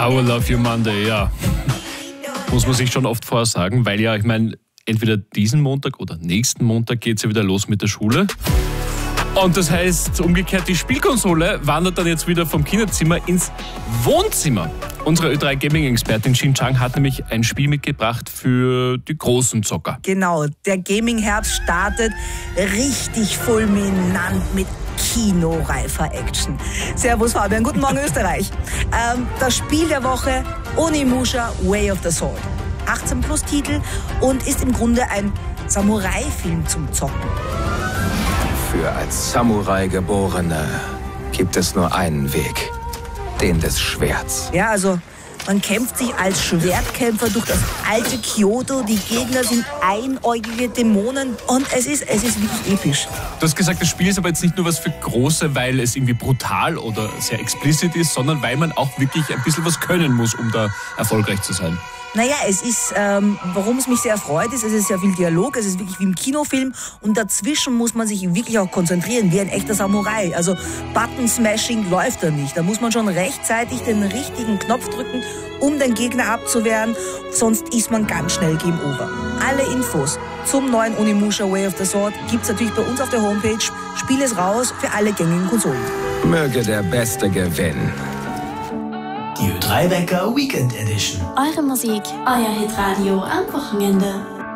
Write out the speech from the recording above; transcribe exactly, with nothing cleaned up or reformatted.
I Will Love You Monday, ja. Muss man sich schon oft vorsagen, weil ja, ich meine, entweder diesen Montag oder nächsten Montag geht es ja wieder los mit der Schule. Und das heißt, umgekehrt, die Spielkonsole wandert dann jetzt wieder vom Kinderzimmer ins Wohnzimmer. Unsere Ö drei Gaming-Expertin Xin Chang hat nämlich ein Spiel mitgebracht für die großen Zocker. Genau, der Gaming-Herbst startet richtig fulminant mit kinoreifer Action. Servus Fabian, guten Morgen Österreich. Ähm, das Spiel der Woche, Onimusha Way of the Sword. achtzehn plus Titel und ist im Grunde ein Samurai-Film zum Zocken. Für als Samurai Geborene gibt es nur einen Weg, den des Schwerts. Ja, also man kämpft sich als Schwertkämpfer durch das alte Kyoto. Die Gegner sind einäugige Dämonen und es ist, es ist wirklich episch. Du hast gesagt, das Spiel ist aber jetzt nicht nur was für Große, weil es irgendwie brutal oder sehr explizit ist, sondern weil man auch wirklich ein bisschen was können muss, um da erfolgreich zu sein. Naja, es ist, ähm, warum es mich sehr freut, ist, es ist sehr viel Dialog, es ist wirklich wie im Kinofilm und dazwischen muss man sich wirklich auch konzentrieren, wie ein echter Samurai. Also Button-Smashing läuft da nicht. Da muss man schon rechtzeitig den richtigen Knopf drücken, um den Gegner abzuwehren, sonst ist man ganz schnell Game Over. Alle Infos zum neuen Onimusha Way of the Sword gibt's natürlich bei uns auf der Homepage. Spiel es raus für alle gängigen Konsolen. Möge der Beste gewinnen. Die Ö drei Wecker Weekend Edition. Eure Musik, euer Hitradio am Wochenende.